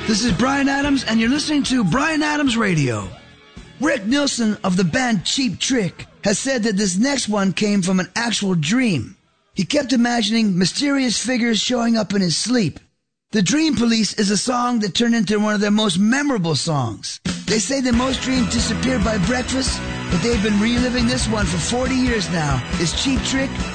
This is Bryan Adams, and you're listening to Bryan Adams Radio. Rick Nielsen of the band Cheap Trick has said that this next one came from an actual dream. He kept imagining mysterious figures showing up in his sleep. The Dream Police is a song that turned into one of their most memorable songs. They say that most dreams disappear by breakfast, but they've been reliving this one for 40 years now. It's Cheap Trick